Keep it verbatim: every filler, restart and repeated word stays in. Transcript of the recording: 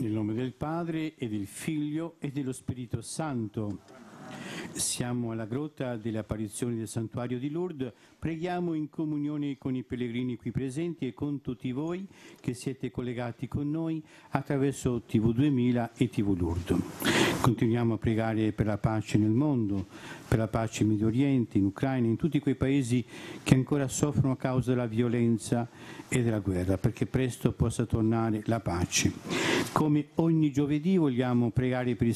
Nel nome del Padre e del Figlio e dello Spirito Santo. Siamo alla grotta delle apparizioni del Santuario di Lourdes. Preghiamo in comunione con i pellegrini qui presenti e con tutti voi che siete collegati con noi attraverso T V duemila e T V Lourdes. Continuiamo a pregare per la pace nel mondo, per la pace in Medio Oriente, in Ucraina, in tutti quei paesi che ancora soffrono a causa della violenza e della guerra, perché presto possa tornare la pace. Come ogni giovedì vogliamo pregare per il